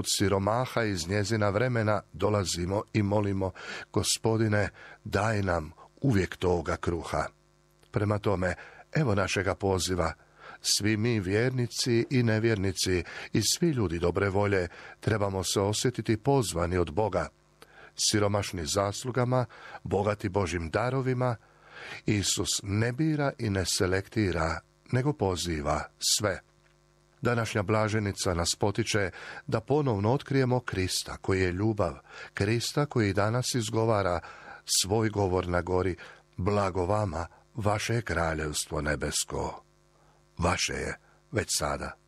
poput siromaha iz njezina vremena dolazimo i molimo: Gospodine, daj nam uvijek toga kruha. Prema tome, evo našega poziva. Svi mi, vjernici i nevjernici, i svi ljudi dobre volje, trebamo se osjetiti pozvani od Boga. Siromašni zaslugama, bogati Božjim darovima, Isus ne bira i ne selektira, nego poziva sve. Današnja blaženica nas potiče da ponovno otkrijemo Krista koji je ljubav, Krista koji danas izgovara svoj govor na gori: blago vama, vaše je kraljevstvo nebesko. Vaše je već sada.